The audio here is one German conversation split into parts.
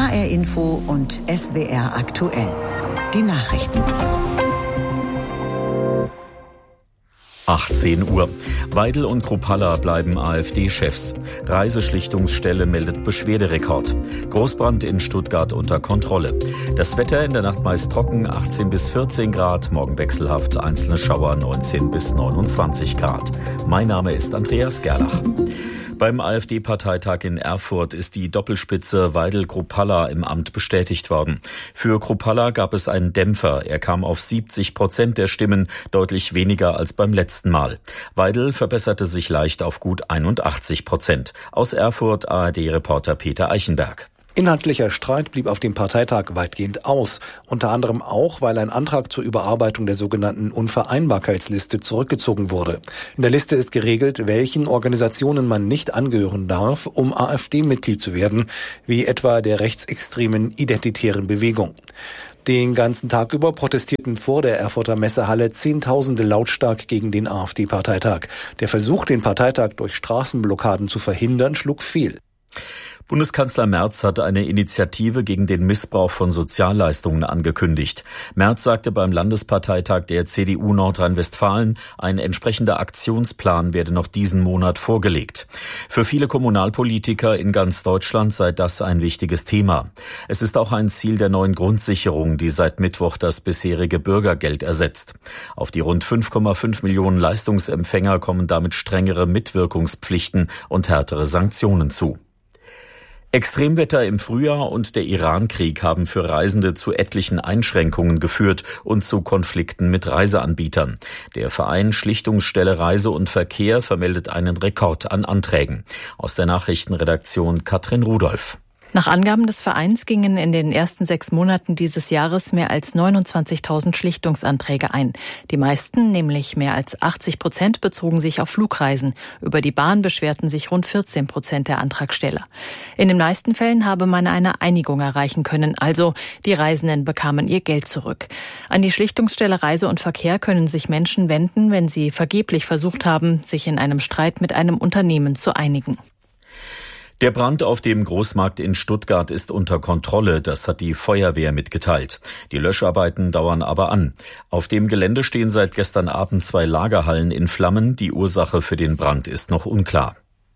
HR Info und SWR aktuell. Die Nachrichten. 18 Uhr. Weidel und Kruppalla bleiben AfD-Chefs. Reiseschlichtungsstelle meldet Beschwerderekord. Großbrand in Stuttgart unter Kontrolle. Das Wetter in der Nacht meist trocken, 18 bis 14 Grad. Morgen wechselhaft, einzelne Schauer 19 bis 29 Grad. Mein Name ist Andreas Gerlach. Beim AfD-Parteitag in Erfurt ist die Doppelspitze Weidel-Kruppalla im Amt bestätigt worden. Für Kruppalla gab es einen Dämpfer. Er kam auf 70% der Stimmen, deutlich weniger als beim letzten Mal. Weidel verbesserte sich leicht auf gut 81%. Aus Erfurt ARD-Reporter Peter Eichenberg. Inhaltlicher Streit blieb auf dem Parteitag weitgehend aus, unter anderem auch, weil ein Antrag zur Überarbeitung der sogenannten Unvereinbarkeitsliste zurückgezogen wurde. In der Liste ist geregelt, welchen Organisationen man nicht angehören darf, um AfD-Mitglied zu werden, wie etwa der rechtsextremen Identitären Bewegung. Den ganzen Tag über protestierten vor der Erfurter Messehalle Zehntausende lautstark gegen den AfD-Parteitag. Der Versuch, den Parteitag durch Straßenblockaden zu verhindern, schlug fehl. Bundeskanzler Merz hat eine Initiative gegen den Missbrauch von Sozialleistungen angekündigt. Merz sagte beim Landesparteitag der CDU Nordrhein-Westfalen, ein entsprechender Aktionsplan werde noch diesen Monat vorgelegt. Für viele Kommunalpolitiker in ganz Deutschland sei das ein wichtiges Thema. Es ist auch ein Ziel der neuen Grundsicherung, die seit Mittwoch das bisherige Bürgergeld ersetzt. Auf die rund 5,5 Millionen Leistungsempfänger kommen damit strengere Mitwirkungspflichten und härtere Sanktionen zu. Extremwetter im Frühjahr und der Iran-Krieg haben für Reisende zu etlichen Einschränkungen geführt und zu Konflikten mit Reiseanbietern. Der Verein Schlichtungsstelle Reise und Verkehr vermeldet einen Rekord an Anträgen. Aus der Nachrichtenredaktion Katrin Rudolph. Nach Angaben des Vereins gingen in den ersten 6 Monaten dieses Jahres mehr als 29.000 Schlichtungsanträge ein. Die meisten, nämlich mehr als 80%, bezogen sich auf Flugreisen. Über die Bahn beschwerten sich rund 14% der Antragsteller. In den meisten Fällen habe man eine Einigung erreichen können, also die Reisenden bekamen ihr Geld zurück. An die Schlichtungsstelle Reise und Verkehr können sich Menschen wenden, wenn sie vergeblich versucht haben, sich in einem Streit mit einem Unternehmen zu einigen. Der Brand auf dem Großmarkt in Stuttgart ist unter Kontrolle, das hat die Feuerwehr mitgeteilt. Die Löscharbeiten dauern aber an. Auf dem Gelände stehen seit gestern Abend 2 Lagerhallen in Flammen. Die Ursache für den Brand ist noch unklar.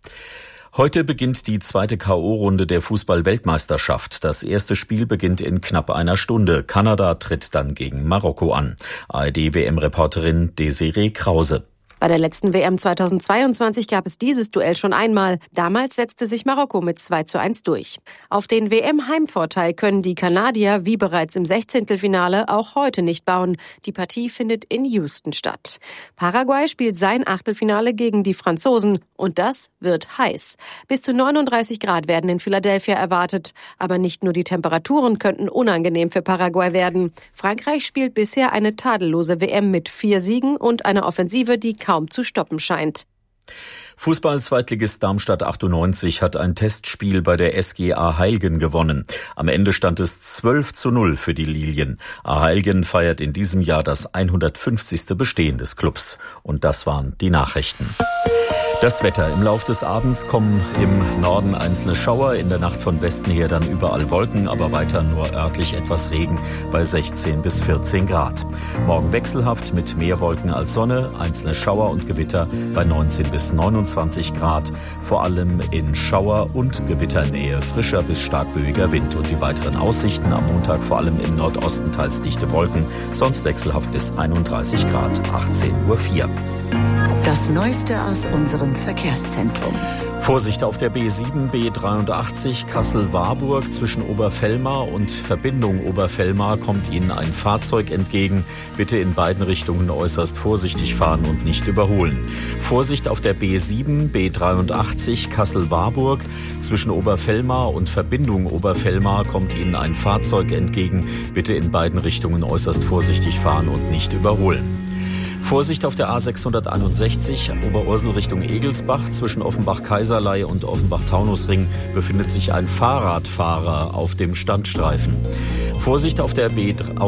Heute beginnt die zweite K.O.-Runde der Fußball-Weltmeisterschaft. Das erste Spiel beginnt in knapp einer Stunde. Kanada tritt dann gegen Marokko an. ARD-WM-Reporterin Desiree Krause. Bei der letzten WM 2022 gab es dieses Duell schon einmal. Damals setzte sich Marokko mit 2:1 durch. Auf den WM-Heimvorteil können die Kanadier, wie bereits im 16. auch heute nicht bauen. Die Partie findet in Houston statt. Paraguay spielt sein Achtelfinale gegen die Franzosen. Und das wird heiß. Bis zu 39 Grad werden in Philadelphia erwartet. Aber nicht nur die Temperaturen könnten unangenehm für Paraguay werden. Frankreich spielt bisher eine tadellose WM mit 4 Siegen und einer Offensive, die kaum zu stoppen scheint. Fußball-Zweitligist Darmstadt 98 hat ein Testspiel bei der SGA Heilgen gewonnen. Am Ende stand es 12:0 für die Lilien. Heilgen feiert in diesem Jahr das 150. Bestehen des Clubs. Und das waren die Nachrichten. Das Wetter. Im Lauf des Abends kommen im Norden einzelne Schauer, in der Nacht von Westen her dann überall Wolken, aber weiter nur örtlich etwas Regen bei 16 bis 14 Grad. Morgen wechselhaft mit mehr Wolken als Sonne, einzelne Schauer und Gewitter bei 19 bis 29 Grad. Vor allem in Schauer- und Gewitternähe frischer bis stark böiger Wind. Und die weiteren Aussichten am Montag vor allem im Nordosten teils dichte Wolken, sonst wechselhaft bis 31 Grad, 18:04 Uhr. Das Neueste aus unserem Verkehrszentrum. Vorsicht auf der B7, B83 Kassel-Warburg zwischen Oberfellmar und Verbindung Oberfellmar kommt Ihnen ein Fahrzeug entgegen. Bitte in beiden Richtungen äußerst vorsichtig fahren und nicht überholen. Vorsicht auf der B7, B83 Kassel-Warburg zwischen Oberfellmar und Verbindung Oberfellmar kommt Ihnen ein Fahrzeug entgegen. Bitte in beiden Richtungen äußerst vorsichtig fahren und nicht überholen. Vorsicht auf der A661 Oberursel Richtung Egelsbach. Zwischen Offenbach-Kaiserlei und Offenbach-Taunusring befindet sich ein Fahrradfahrer auf dem Standstreifen. Vorsicht auf der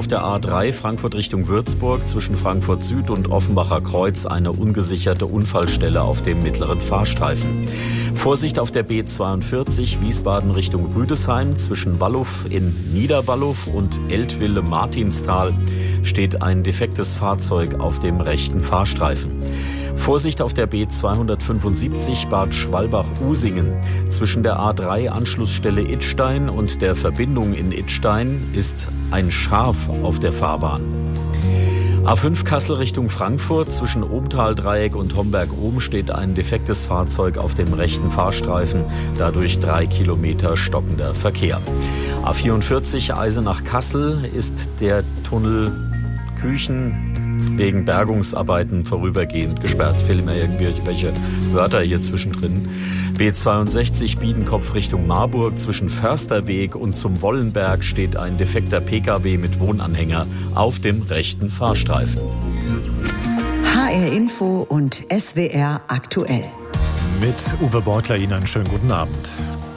A3 Frankfurt Richtung Würzburg. Zwischen Frankfurt Süd und Offenbacher Kreuz eine ungesicherte Unfallstelle auf dem mittleren Fahrstreifen. Vorsicht auf der B42 Wiesbaden Richtung Rüdesheim. Zwischen Walluff in Niederwalluff und Eltville-Martinstal steht ein defektes Fahrzeug auf dem rechten Fahrstreifen. Vorsicht auf der B275 Bad Schwalbach-Usingen. Zwischen der A3-Anschlussstelle Idstein und der Verbindung in Idstein ist ein Schaf auf der Fahrbahn. A5 Kassel Richtung Frankfurt. Zwischen Obentaldreieck und Homberg-Ohm steht ein defektes Fahrzeug auf dem rechten Fahrstreifen. Dadurch 3 Kilometer stockender Verkehr. A44 Eisenach-Kassel ist der Tunnel Küchen wegen Bergungsarbeiten vorübergehend gesperrt. Fehlen mir irgendwelche Wörter hier zwischendrin. B62 Biedenkopf Richtung Marburg. Zwischen Försterweg und zum Wollenberg steht ein defekter Pkw mit Wohnanhänger auf dem rechten Fahrstreifen. HR Info und SWR aktuell. Mit Uwe Beutler Ihnen einen schönen guten Abend.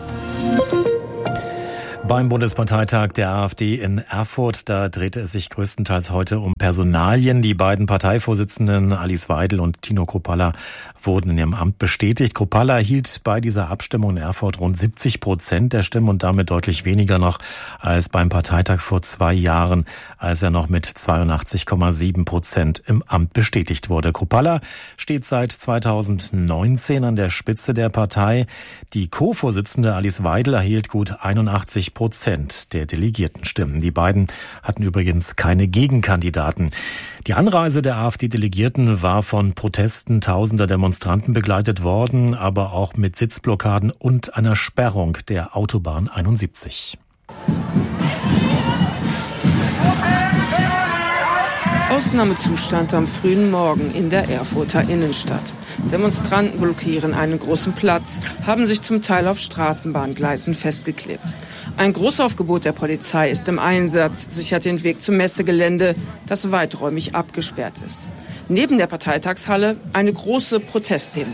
Beim Bundesparteitag der AfD in Erfurt, da drehte es sich größtenteils heute um Personalien. Die beiden Parteivorsitzenden Alice Weidel und Tino Kruppalla wurden in ihrem Amt bestätigt. Kruppalla erhielt bei dieser Abstimmung in Erfurt rund 70% der Stimmen und damit deutlich weniger noch als beim Parteitag vor 2 Jahren, als er noch mit 82,7% im Amt bestätigt wurde. Kruppalla steht seit 2019 an der Spitze der Partei. Die Co-Vorsitzende Alice Weidel erhielt gut 81% der Delegiertenstimmen. Die beiden hatten übrigens keine Gegenkandidaten. Die Anreise der AfD-Delegierten war von Protesten tausender Demonstranten begleitet worden, aber auch mit Sitzblockaden und einer Sperrung der Autobahn 71. Ausnahmezustand am frühen Morgen in der Erfurter Innenstadt. Demonstranten blockieren einen großen Platz, haben sich zum Teil auf Straßenbahngleisen festgeklebt. Ein Großaufgebot der Polizei ist im Einsatz, sichert den Weg zum Messegelände, das weiträumig abgesperrt ist. Neben der Parteitagshalle eine große Protestdemo.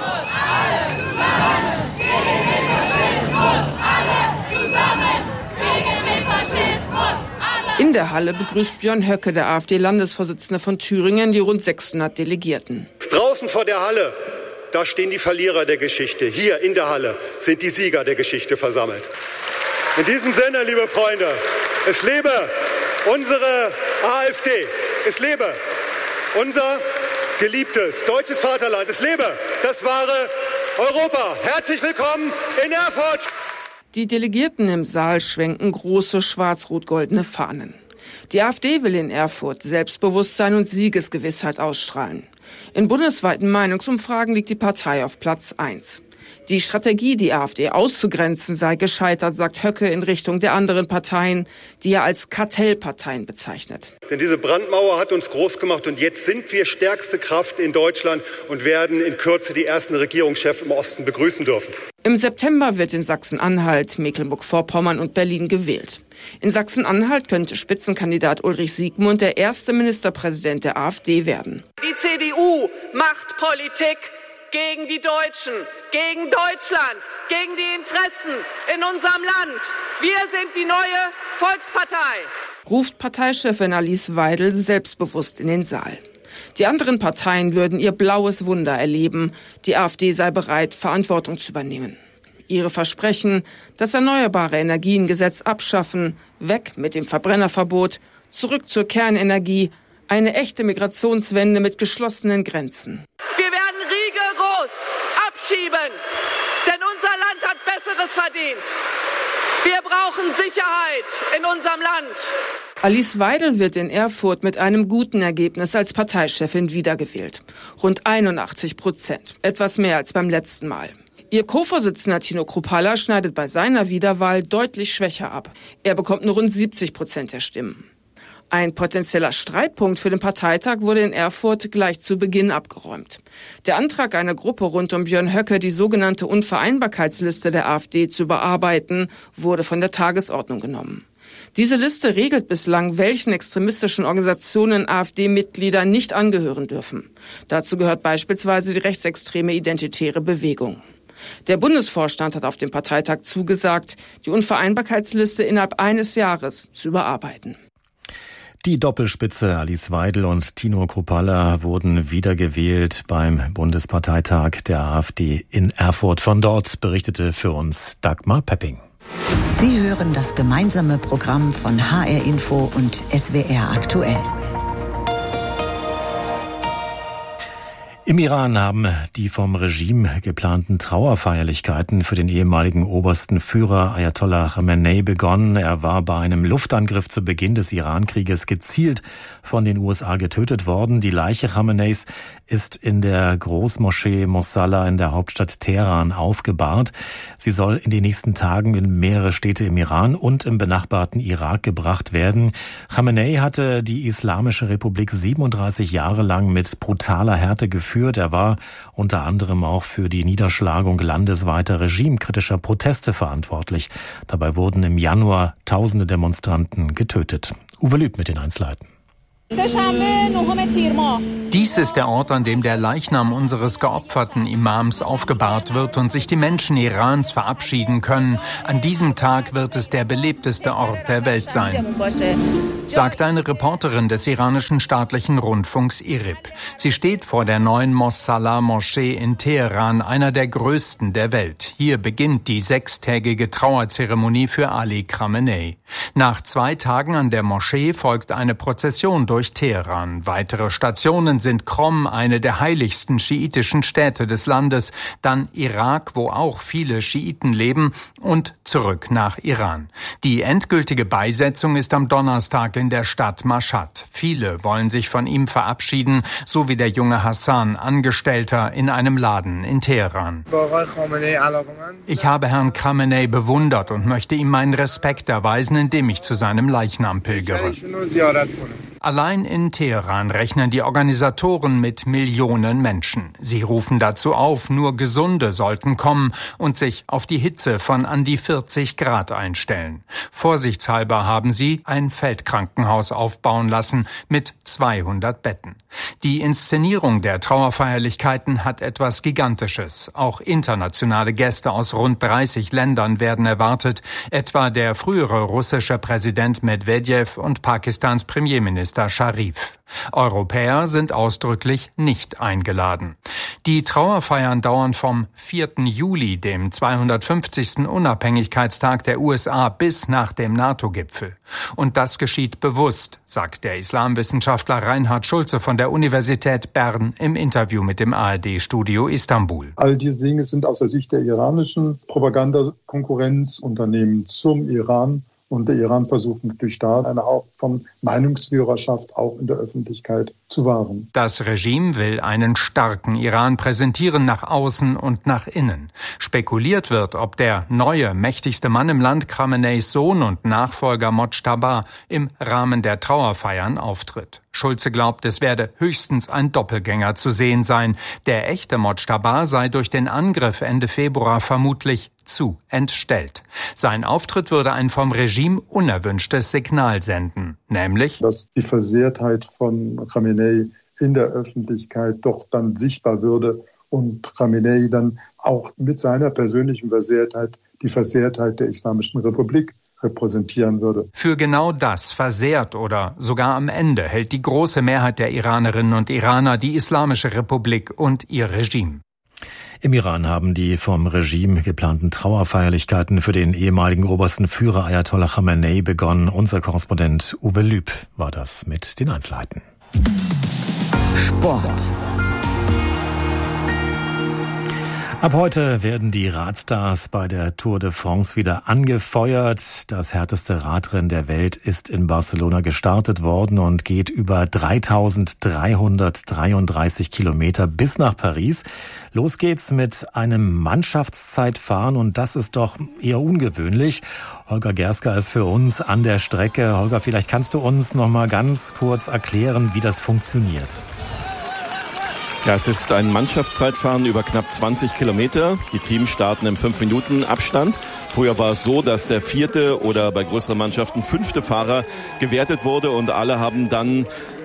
In der Halle begrüßt Björn Höcke, der AfD-Landesvorsitzende von Thüringen, die rund 600 Delegierten. Draußen vor der Halle, da stehen die Verlierer der Geschichte. Hier in der Halle sind die Sieger der Geschichte versammelt. In diesem Sinne, liebe Freunde, es lebe unsere AfD. Es lebe unser geliebtes deutsches Vaterland. Es lebe das wahre Europa. Herzlich willkommen in Erfurt. Die Delegierten im Saal schwenken große schwarz-rot-goldene Fahnen. Die AfD will in Erfurt Selbstbewusstsein und Siegesgewissheit ausstrahlen. In bundesweiten Meinungsumfragen liegt die Partei auf Platz 1. Die Strategie, die AfD auszugrenzen, sei gescheitert, sagt Höcke in Richtung der anderen Parteien, die er als Kartellparteien bezeichnet. Denn diese Brandmauer hat uns groß gemacht und jetzt sind wir stärkste Kraft in Deutschland und werden in Kürze die ersten Regierungschefs im Osten begrüßen dürfen. Im September wird in Sachsen-Anhalt, Mecklenburg-Vorpommern und Berlin gewählt. In Sachsen-Anhalt könnte Spitzenkandidat Ulrich Siegmund der erste Ministerpräsident der AfD werden. Die CDU macht Politik gegen die Deutschen, gegen Deutschland, gegen die Interessen in unserem Land. Wir sind die neue Volkspartei. Ruft Parteichefin Alice Weidel selbstbewusst in den Saal. Die anderen Parteien würden ihr blaues Wunder erleben. Die AfD sei bereit, Verantwortung zu übernehmen. Ihre Versprechen, das Erneuerbare Energiengesetz abschaffen, weg mit dem Verbrennerverbot, zurück zur Kernenergie, eine echte Migrationswende mit geschlossenen Grenzen. Wir werden rigoros abschieben, denn unser Land hat Besseres verdient. Wir brauchen Sicherheit in unserem Land. Alice Weidel wird in Erfurt mit einem guten Ergebnis als Parteichefin wiedergewählt. Rund 81%, etwas mehr als beim letzten Mal. Ihr Co-Vorsitzender Tino Kruppalla schneidet bei seiner Wiederwahl deutlich schwächer ab. Er bekommt nur rund 70% der Stimmen. Ein potenzieller Streitpunkt für den Parteitag wurde in Erfurt gleich zu Beginn abgeräumt. Der Antrag einer Gruppe rund um Björn Höcke, die sogenannte Unvereinbarkeitsliste der AfD zu bearbeiten, wurde von der Tagesordnung genommen. Diese Liste regelt bislang, welchen extremistischen Organisationen AfD-Mitglieder nicht angehören dürfen. Dazu gehört beispielsweise die rechtsextreme Identitäre Bewegung. Der Bundesvorstand hat auf dem Parteitag zugesagt, die Unvereinbarkeitsliste innerhalb eines Jahres zu überarbeiten. Die Doppelspitze Alice Weidel und Tino Kruppalla wurden wiedergewählt beim Bundesparteitag der AfD in Erfurt. Von dort berichtete für uns Dagmar Pepping. Sie hören das gemeinsame Programm von HR Info und SWR aktuell. Im Iran haben die vom Regime geplanten Trauerfeierlichkeiten für den ehemaligen obersten Führer Ayatollah Khamenei begonnen. Er war bei einem Luftangriff zu Beginn des Irankrieges gezielt von den USA getötet worden. Die Leiche Khameneis ist in der Großmoschee Mosalla in der Hauptstadt Teheran aufgebahrt. Sie soll in den nächsten Tagen in mehrere Städte im Iran und im benachbarten Irak gebracht werden. Khamenei hatte die Islamische Republik 37 Jahre lang mit brutaler Härte geführt. Er war unter anderem auch für die Niederschlagung landesweiter regimekritischer Proteste verantwortlich. Dabei wurden im Januar tausende Demonstranten getötet. Uwe Lüb mit den Einzelheiten. Dies ist der Ort, an dem der Leichnam unseres geopferten Imams aufgebahrt wird und sich die Menschen Irans verabschieden können. An diesem Tag wird es der belebteste Ort der Welt sein, sagt eine Reporterin des iranischen staatlichen Rundfunks IRIB. Sie steht vor der neuen Mosalla-Moschee in Teheran, einer der größten der Welt. Hier beginnt die 6-tägige Trauerzeremonie für Ali Khamenei. Nach 2 Tagen an der Moschee folgt eine Prozession durch Teheran. Weitere Stationen sind Qom, eine der heiligsten schiitischen Städte des Landes, dann Irak, wo auch viele Schiiten leben, und zurück nach Iran. Die endgültige Beisetzung ist am Donnerstag in der Stadt Mashhad. Viele wollen sich von ihm verabschieden, so wie der junge Hassan, Angestellter in einem Laden in Teheran. Ich habe Herrn Khamenei bewundert und möchte ihm meinen Respekt erweisen, indem ich zu seinem Leichnam pilgere. Allein in Teheran rechnen die Organisatoren mit Millionen Menschen. Sie rufen dazu auf, nur Gesunde sollten kommen und sich auf die Hitze von an die 40 Grad einstellen. Vorsichtshalber haben sie ein Feldkrankenhaus aufbauen lassen mit 200 Betten. Die Inszenierung der Trauerfeierlichkeiten hat etwas Gigantisches. Auch internationale Gäste aus rund 30 Ländern werden erwartet, etwa der frühere russische Präsident Medwedew und Pakistans Premierminister Scharif. Europäer sind ausdrücklich nicht eingeladen. Die Trauerfeiern dauern vom 4. Juli, dem 250. Unabhängigkeitstag der USA, bis nach dem NATO-Gipfel. Und das geschieht bewusst, sagt der Islamwissenschaftler Reinhard Schulze von der Universität Bern im Interview mit dem ARD-Studio Istanbul. All diese Dinge sind aus der Sicht der iranischen Propagandakonkurrenzunternehmen zum Iran. Und der Iran versucht natürlich da eine Art von Meinungsführerschaft auch in der Öffentlichkeit zu wahren. Das Regime will einen starken Iran präsentieren nach außen und nach innen. Spekuliert wird, ob der neue, mächtigste Mann im Land, Khameneis Sohn und Nachfolger Mojtaba, im Rahmen der Trauerfeiern auftritt. Schulze glaubt, es werde höchstens ein Doppelgänger zu sehen sein. Der echte Mojtaba sei durch den Angriff Ende Februar vermutlich zu entstellt. Sein Auftritt würde ein vom Regime unerwünschtes Signal senden, nämlich, dass die Versehrtheit von Khamenei in der Öffentlichkeit doch dann sichtbar würde und Khamenei dann auch mit seiner persönlichen Versehrtheit die Versehrtheit der Islamischen Republik repräsentieren würde. Für genau das, versehrt oder sogar am Ende, hält die große Mehrheit der Iranerinnen und Iraner die Islamische Republik und ihr Regime. Im Iran haben die vom Regime geplanten Trauerfeierlichkeiten für den ehemaligen obersten Führer Ayatollah Khamenei begonnen. Unser Korrespondent Uwe Lüb war das mit den Einzelheiten. Sport. Ab heute werden die Radstars bei der Tour de France wieder angefeuert. Das härteste Radrennen der Welt ist in Barcelona gestartet worden und geht über 3.333 Kilometer bis nach Paris. Los geht's mit einem Mannschaftszeitfahren und das ist doch eher ungewöhnlich. Holger Gerska ist für uns an der Strecke. Holger, vielleicht kannst du uns noch mal ganz kurz erklären, wie das funktioniert. Ja, es ist ein Mannschaftszeitfahren über knapp 20 Kilometer. Die Teams starten im 5-Minuten-Abstand. Früher war es so, dass der 4. oder bei größeren Mannschaften 5. Fahrer gewertet wurde und alle haben dann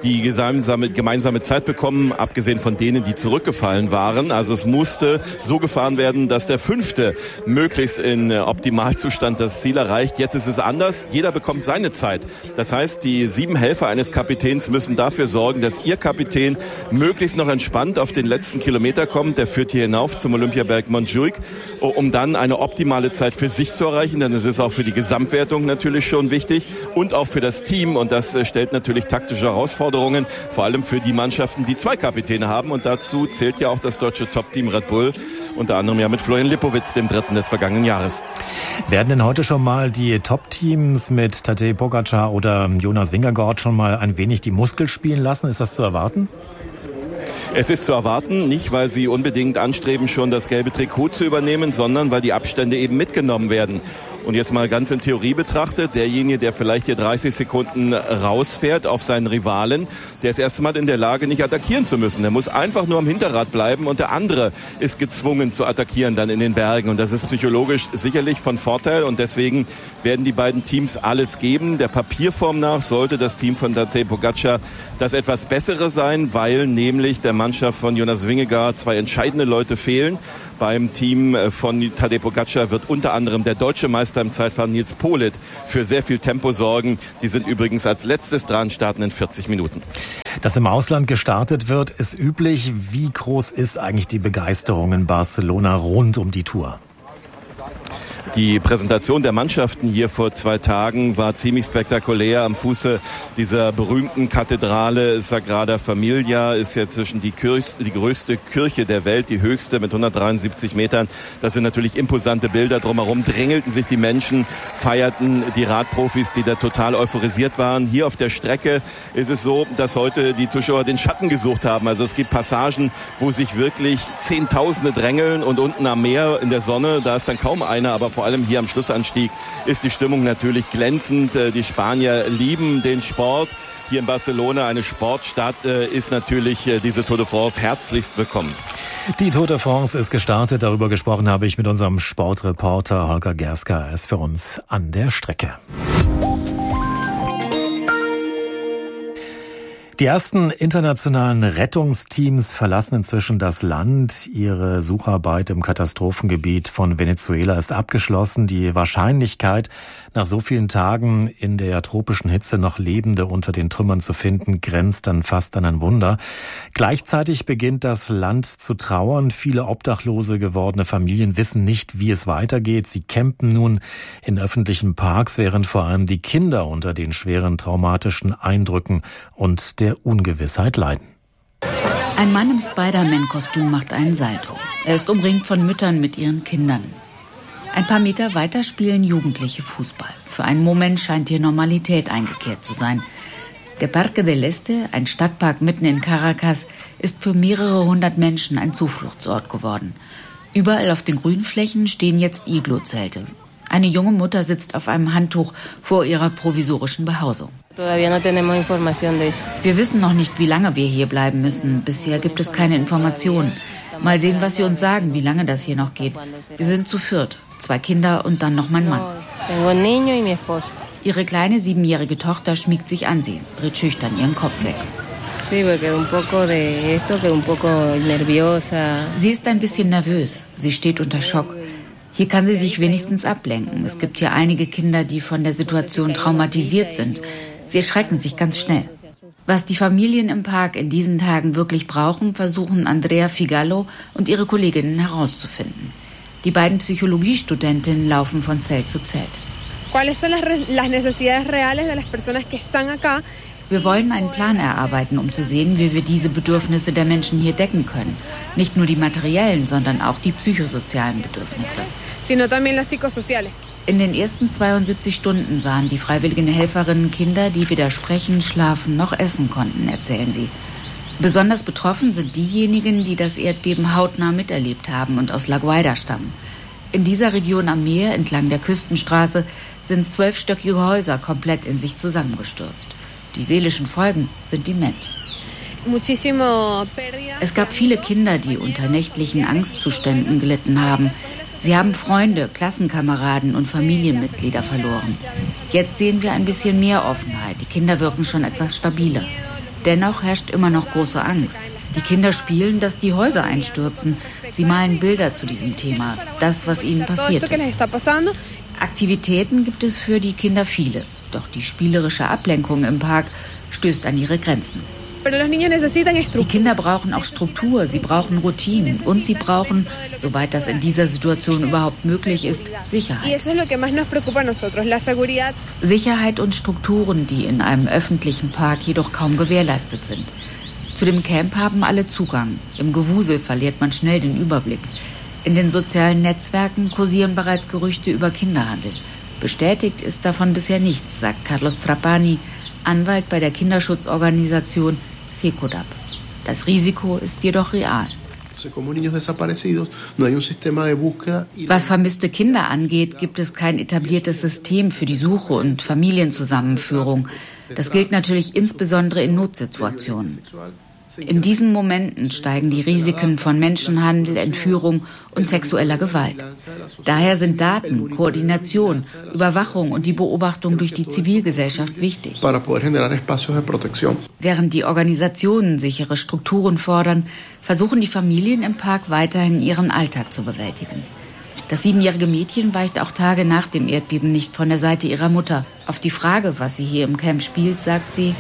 die gemeinsame Zeit bekommen, abgesehen von denen, die zurückgefallen waren. Also es musste so gefahren werden, dass der Fünfte möglichst in Optimalzustand das Ziel erreicht. Jetzt ist es anders. Jeder bekommt seine Zeit. Das heißt, die 7 Helfer eines Kapitäns müssen dafür sorgen, dass ihr Kapitän möglichst noch entspannt auf den letzten Kilometer kommt. Der führt hier hinauf zum Olympiaberg Montjuic, um dann eine optimale Zeit für sich zu erreichen. Denn es ist auch für die Gesamtwertung natürlich schon wichtig und auch für das Team. Und das stellt natürlich taktische Herausforderungen, vor allem für die Mannschaften, die 2 Kapitäne haben. Und dazu zählt ja auch das deutsche Top-Team Red Bull, unter anderem ja mit Florian Lipowitz, dem Dritten des vergangenen Jahres. Werden denn heute schon mal die Top-Teams mit Tadej Pogačar oder Jonas Vingegaard schon mal ein wenig die Muskel spielen lassen? Ist das zu erwarten? Es ist zu erwarten, nicht weil sie unbedingt anstreben, schon das gelbe Trikot zu übernehmen, sondern weil die Abstände eben mitgenommen werden. Und jetzt mal ganz in Theorie betrachtet, derjenige, der vielleicht hier 30 Sekunden rausfährt auf seinen Rivalen, der ist erst einmal in der Lage, nicht attackieren zu müssen. Der muss einfach nur am Hinterrad bleiben und der andere ist gezwungen zu attackieren dann in den Bergen. Und das ist psychologisch sicherlich von Vorteil und deswegen werden die beiden Teams alles geben. Der Papierform nach sollte das Team von Tadej Pogačar das etwas bessere sein, weil nämlich der Mannschaft von Jonas Vingegaard 2 entscheidende Leute fehlen. Beim Team von Tadej Pogačar wird unter anderem der deutsche Meister im Zeitfahren Nils Politt für sehr viel Tempo sorgen. Die sind übrigens als letztes dran, starten in 40 Minuten. Dass im Ausland gestartet wird, ist üblich. Wie groß ist eigentlich die Begeisterung in Barcelona rund um die Tour? Die Präsentation der Mannschaften hier vor 2 Tagen war ziemlich spektakulär. Am Fuße dieser berühmten Kathedrale Sagrada Familia ist ja zwischen die größte Kirche der Welt, die höchste mit 173 Metern. Das sind natürlich imposante Bilder. Drumherum drängelten sich die Menschen, feierten die Radprofis, die da total euphorisiert waren. Hier auf der Strecke ist es so, dass heute die Zuschauer den Schatten gesucht haben. Also es gibt Passagen, wo sich wirklich Zehntausende drängeln und unten am Meer in der Sonne, da ist dann kaum einer, aber vor allem hier am Schlussanstieg ist die Stimmung natürlich glänzend. Die Spanier lieben den Sport. Hier in Barcelona, eine Sportstadt, ist natürlich diese Tour de France herzlichst willkommen. Die Tour de France ist gestartet. Darüber gesprochen habe ich mit unserem Sportreporter Holger Gerska. Er ist für uns an der Strecke. Die ersten internationalen Rettungsteams verlassen inzwischen das Land. Ihre Sucharbeit im Katastrophengebiet von Venezuela ist abgeschlossen. Die Wahrscheinlichkeit, nach so vielen Tagen in der tropischen Hitze noch Lebende unter den Trümmern zu finden, grenzt dann fast an ein Wunder. Gleichzeitig beginnt das Land zu trauern. Viele obdachlose gewordene Familien wissen nicht, wie es weitergeht. Sie campen nun in öffentlichen Parks, während vor allem die Kinder unter den schweren traumatischen Eindrücken und der Ungewissheit leiden. Ein Mann im Spider-Man-Kostüm macht einen Salto. Er ist umringt von Müttern mit ihren Kindern. Ein paar Meter weiter spielen Jugendliche Fußball. Für einen Moment scheint hier Normalität eingekehrt zu sein. Der Parque del Este, ein Stadtpark mitten in Caracas, ist für mehrere hundert Menschen ein Zufluchtsort geworden. Überall auf den Grünflächen stehen jetzt Iglo-Zelte. Eine junge Mutter sitzt auf einem Handtuch vor ihrer provisorischen Behausung. Wir wissen noch nicht, wie lange wir hier bleiben müssen. Bisher gibt es keine Informationen. Mal sehen, was sie uns sagen, wie lange das hier noch geht. Wir sind zu 4, 2 Kinder und dann noch mein Mann. Ihre kleine 7-jährige Tochter schmiegt sich an sie, dreht schüchtern ihren Kopf weg. Sie ist ein bisschen nervös. Sie steht unter Schock. Hier kann sie sich wenigstens ablenken. Es gibt hier einige Kinder, die von der Situation traumatisiert sind. Sie erschrecken sich ganz schnell. Was die Familien im Park in diesen Tagen wirklich brauchen, versuchen Andrea Figallo und ihre Kolleginnen herauszufinden. Die beiden Psychologiestudentinnen laufen von Zelt zu Zelt. Wir wollen einen Plan erarbeiten, um zu sehen, wie wir diese Bedürfnisse der Menschen hier decken können. Nicht nur die materiellen, sondern auch die psychosozialen Bedürfnisse. In den ersten 72 Stunden sahen die freiwilligen Helferinnen Kinder, die weder sprechen, schlafen noch essen konnten, erzählen sie. Besonders betroffen sind diejenigen, die das Erdbeben hautnah miterlebt haben und aus La Guaira stammen. In dieser Region am Meer, entlang der Küstenstraße, sind 12-stöckige Häuser komplett in sich zusammengestürzt. Die seelischen Folgen sind immens. Es gab viele Kinder, die unter nächtlichen Angstzuständen gelitten haben. Sie haben Freunde, Klassenkameraden und Familienmitglieder verloren. Jetzt sehen wir ein bisschen mehr Offenheit. Die Kinder wirken schon etwas stabiler. Dennoch herrscht immer noch große Angst. Die Kinder spielen, dass die Häuser einstürzen. Sie malen Bilder zu diesem Thema, das, was ihnen passiert ist. Aktivitäten gibt es für die Kinder viele. Doch die spielerische Ablenkung im Park stößt an ihre Grenzen. Die Kinder brauchen auch Struktur, sie brauchen Routinen und sie brauchen, soweit das in dieser Situation überhaupt möglich ist, Sicherheit. Sicherheit und Strukturen, die in einem öffentlichen Park jedoch kaum gewährleistet sind. Zu dem Camp haben alle Zugang. Im Gewusel verliert man schnell den Überblick. In den sozialen Netzwerken kursieren bereits Gerüchte über Kinderhandel. Bestätigt ist davon bisher nichts, sagt Carlos Trapani, Anwalt bei der Kinderschutzorganisation Secodap. Das Risiko ist jedoch real. Was vermisste Kinder angeht, gibt es kein etabliertes System für die Suche und Familienzusammenführung. Das gilt natürlich insbesondere in Notsituationen. In diesen Momenten steigen die Risiken von Menschenhandel, Entführung und sexueller Gewalt. Daher sind Daten, Koordination, Überwachung und die Beobachtung durch die Zivilgesellschaft wichtig. Während die Organisationen sichere Strukturen fordern, versuchen die Familien im Park weiterhin ihren Alltag zu bewältigen. Das 7-jährige Mädchen weicht auch Tage nach dem Erdbeben nicht von der Seite ihrer Mutter. Auf die Frage, was sie hier im Camp spielt, sagt sie: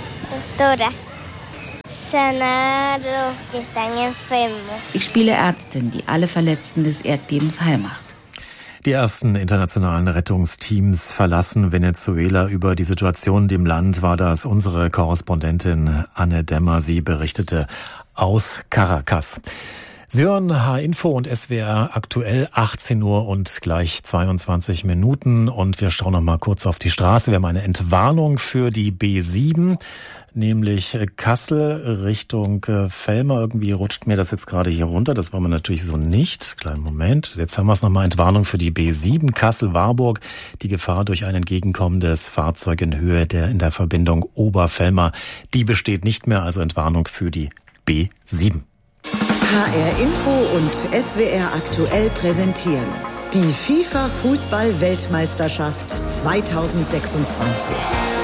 Ich spiele Ärztin, die alle Verletzten des Erdbebens heilmacht. Die ersten internationalen Rettungsteams verlassen Venezuela. Über die Situation im Land war das unsere Korrespondentin Anne Dämmer. Sie berichtete aus Caracas. Sie hören H-Info und SWR aktuell 18 Uhr und gleich 22 Minuten. Und wir schauen noch mal kurz auf die Straße. Wir haben eine Entwarnung für die B7, nämlich Kassel Richtung Velmer. Irgendwie rutscht mir das jetzt gerade hier runter. Das wollen wir natürlich so nicht. Kleinen Moment. Jetzt haben wir es nochmal. Entwarnung für die B7 Kassel-Warburg. Die Gefahr durch ein entgegenkommendes Fahrzeug in Höhe in der Verbindung Obervelmer, die besteht nicht mehr. Also Entwarnung für die B7. HR Info und SWR aktuell präsentieren die FIFA-Fußball-Weltmeisterschaft 2026.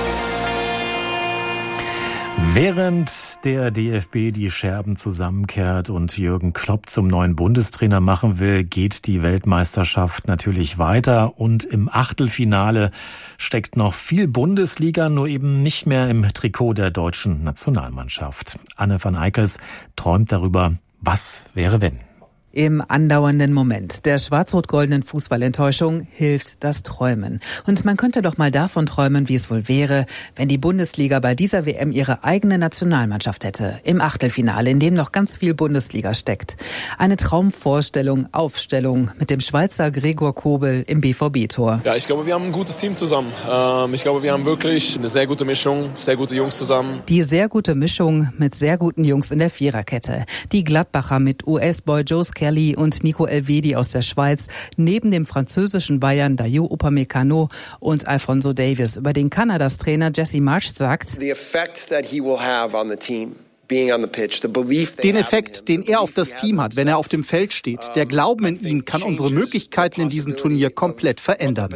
Während der DFB die Scherben zusammenkehrt und Jürgen Klopp zum neuen Bundestrainer machen will, geht die Weltmeisterschaft natürlich weiter. Und im Achtelfinale steckt noch viel Bundesliga, nur eben nicht mehr im Trikot der deutschen Nationalmannschaft. Anne van Eickels träumt darüber, was wäre wenn. Im andauernden Moment der schwarz-rot-goldenen Fußballenttäuschung hilft das Träumen. Und man könnte doch mal davon träumen, wie es wohl wäre, wenn die Bundesliga bei dieser WM ihre eigene Nationalmannschaft hätte. Im Achtelfinale, in dem noch ganz viel Bundesliga steckt. Eine Traumvorstellung, Aufstellung mit dem Schweizer Gregor Kobel im BVB-Tor. Ja, ich glaube, wir haben ein gutes Team zusammen. Ich glaube, wir haben wirklich eine sehr gute Mischung, sehr gute Jungs zusammen. Die sehr gute Mischung mit sehr guten Jungs in der Viererkette. Die Gladbacher mit US-Boy Joe Kelly und Nico Elvedi aus der Schweiz, neben dem französischen Bayern Dayot Upamecano und Alphonso Davies. Über den Kanadas Trainer Jesse Marsch sagt: The effect that he will have on the team. Den Effekt, den er auf das Team hat, wenn er auf dem Feld steht, der Glauben in ihn kann unsere Möglichkeiten in diesem Turnier komplett verändern.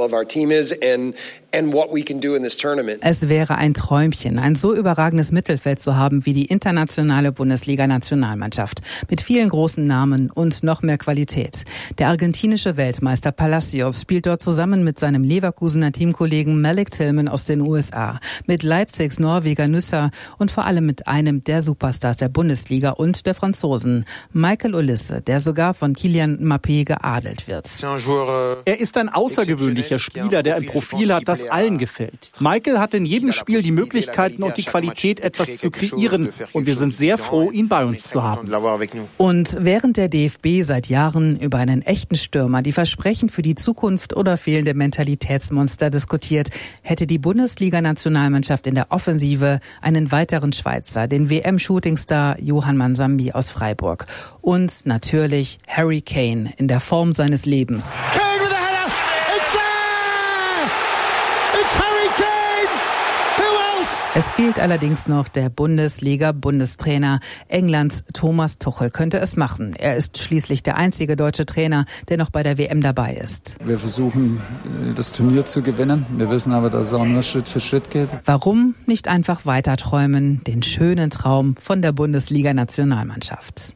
Es wäre ein Träumchen, ein so überragendes Mittelfeld zu haben wie die internationale Bundesliga-Nationalmannschaft. Mit vielen großen Namen und noch mehr Qualität. Der argentinische Weltmeister Palacios spielt dort zusammen mit seinem Leverkusener Teamkollegen Malik Tillman aus den USA, mit Leipzigs Norweger Nüsser und vor allem mit einem der Superstars der Bundesliga und der Franzosen, Michael Olise, der sogar von Kylian Mbappé geadelt wird. Er ist ein außergewöhnlicher Spieler, der ein Profil hat, das allen gefällt. Michael hat in jedem Spiel die Möglichkeiten und die Qualität, etwas zu kreieren, und wir sind sehr froh, ihn bei uns zu haben. Und während der DFB seit Jahren über einen echten Stürmer, die Versprechen für die Zukunft oder fehlende Mentalitätsmonster diskutiert, hätte die Bundesliga-Nationalmannschaft in der Offensive einen weiteren Schweizer, den WM-Shootingstar Johann Mansambi aus Freiburg. Und natürlich Harry Kane in der Form seines Lebens. Kane with a header! It's there! It's Harry Kane! Who else? Es Es fehlt allerdings noch der Bundesliga-Bundestrainer. Englands Thomas Tuchel könnte es machen. Er ist schließlich der einzige deutsche Trainer, der noch bei der WM dabei ist. Wir versuchen, das Turnier zu gewinnen. Wir wissen aber, dass es auch nur Schritt für Schritt geht. Warum nicht einfach weiter träumen? Den schönen Traum von der Bundesliga-Nationalmannschaft.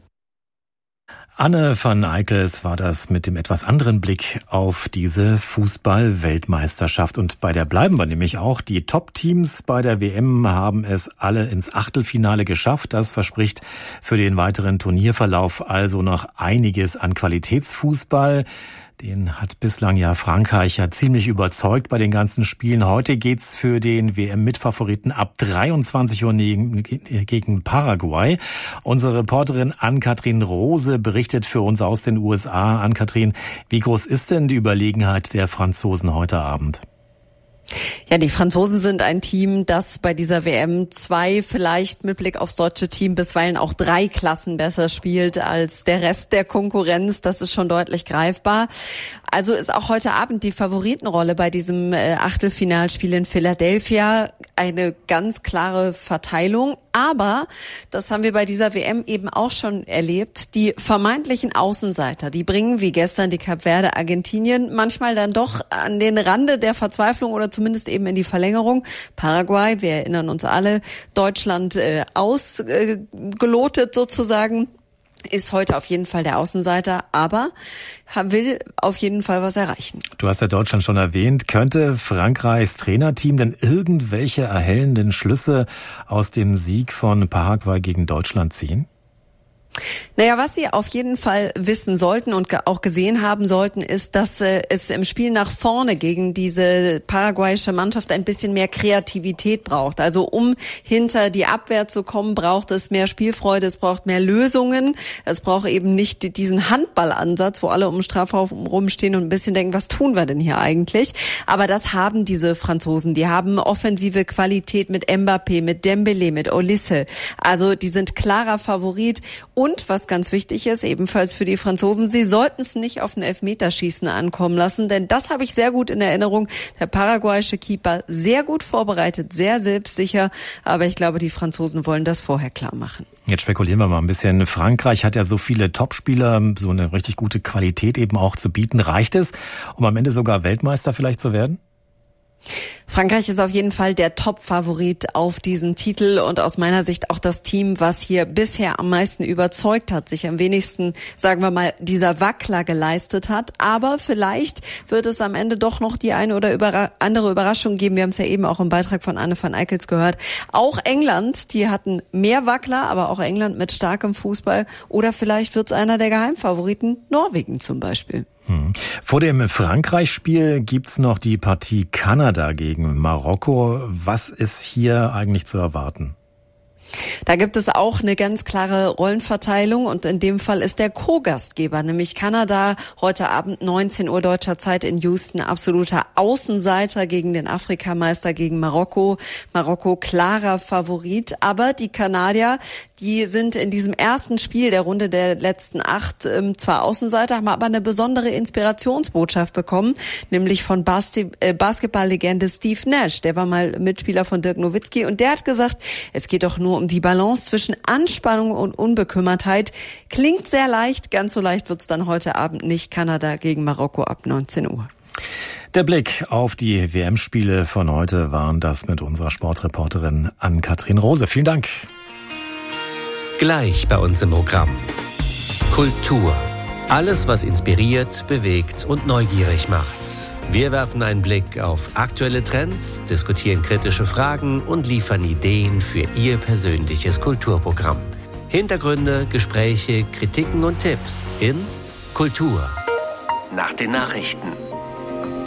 Anne van Eickels war das mit dem etwas anderen Blick auf diese Fußball-Weltmeisterschaft. Und bei der bleiben wir nämlich auch. Die Top-Teams bei der WM haben es alle ins Achtelfinale geschafft. Das verspricht für den weiteren Turnierverlauf also noch einiges an Qualitätsfußball. Den hat bislang ja Frankreich ja ziemlich überzeugt bei den ganzen Spielen. Heute geht's für den WM-Mitfavoriten ab 23 Uhr gegen Paraguay. Unsere Reporterin Ann-Kathrin Rose berichtet für uns aus den USA. Ann-Kathrin, wie groß ist denn die Überlegenheit der Franzosen heute Abend? Ja, die Franzosen sind ein Team, das bei dieser WM 2, vielleicht mit Blick aufs deutsche Team bisweilen auch 3 Klassen besser spielt als der Rest der Konkurrenz. Das ist schon deutlich greifbar. Also ist auch heute Abend die Favoritenrolle bei diesem Achtelfinalspiel in Philadelphia eine ganz klare Verteilung. Aber, das haben wir bei dieser WM eben auch schon erlebt, die vermeintlichen Außenseiter, die bringen wie gestern die Kap Verde Argentinien manchmal dann doch an den Rande der Verzweiflung oder zumindest eben in die Verlängerung. Paraguay, wir erinnern uns alle, Deutschland ausgelotet sozusagen, ist heute auf jeden Fall der Außenseiter, aber will auf jeden Fall was erreichen. Du hast ja Deutschland schon erwähnt. Könnte Frankreichs Trainerteam denn irgendwelche erhellenden Schlüsse aus dem Sieg von Paraguay gegen Deutschland ziehen? Naja, was Sie auf jeden Fall wissen sollten und auch gesehen haben sollten, ist, dass es im Spiel nach vorne gegen diese paraguayische Mannschaft ein bisschen mehr Kreativität braucht. Also um hinter die Abwehr zu kommen, braucht es mehr Spielfreude, es braucht mehr Lösungen. Es braucht eben nicht diesen Handballansatz, wo alle um den Strafraum rumstehen und ein bisschen denken, was tun wir denn hier eigentlich? Aber das haben diese Franzosen. Die haben offensive Qualität mit Mbappé, mit Dembélé, mit Olise. Also die sind klarer Favorit. Und was ganz wichtig ist, ebenfalls für die Franzosen, sie sollten es nicht auf ein Elfmeterschießen ankommen lassen, denn das habe ich sehr gut in Erinnerung. Der paraguayische Keeper sehr gut vorbereitet, sehr selbstsicher, aber ich glaube, die Franzosen wollen das vorher klar machen. Jetzt spekulieren wir mal ein bisschen. Frankreich hat ja so viele Topspieler, so eine richtig gute Qualität eben auch zu bieten. Reicht es, um am Ende sogar Weltmeister vielleicht zu werden? Frankreich ist auf jeden Fall der Top-Favorit auf diesen Titel und aus meiner Sicht auch das Team, was hier bisher am meisten überzeugt hat, sich am wenigsten, sagen wir mal, dieser Wackler geleistet hat. Aber vielleicht wird es am Ende doch noch die eine oder andere Überraschung geben. Wir haben es ja eben auch im Beitrag von Anne van Eickels gehört. Auch England, die hatten mehr Wackler, aber auch England mit starkem Fußball. Oder vielleicht wird es einer der Geheimfavoriten, Norwegen zum Beispiel. Vor dem Frankreich-Spiel gibt's noch die Partie Kanada gegen Marokko. Was ist hier eigentlich zu erwarten? Da gibt es auch eine ganz klare Rollenverteilung und in dem Fall ist der Co-Gastgeber, nämlich Kanada, heute Abend 19 Uhr deutscher Zeit in Houston, absoluter Außenseiter gegen den Afrikameister, gegen Marokko. Marokko klarer Favorit, aber die Kanadier, die sind in diesem ersten Spiel der Runde der letzten 8 zwar Außenseiter, haben aber eine besondere Inspirationsbotschaft bekommen, nämlich von Basketballlegende Steve Nash. Der war mal Mitspieler von Dirk Nowitzki und der hat gesagt, es geht doch nur um die Balance zwischen Anspannung und Unbekümmertheit. Klingt sehr leicht, ganz so leicht wird's dann heute Abend nicht. Kanada gegen Marokko ab 19 Uhr. Der Blick auf die WM-Spiele von heute waren das mit unserer Sportreporterin Ann-Kathrin Rose. Vielen Dank. Gleich bei uns im Programm. Kultur. Alles, was inspiriert, bewegt und neugierig macht. Wir werfen einen Blick auf aktuelle Trends, diskutieren kritische Fragen und liefern Ideen für Ihr persönliches Kulturprogramm. Hintergründe, Gespräche, Kritiken und Tipps in Kultur. Nach den Nachrichten.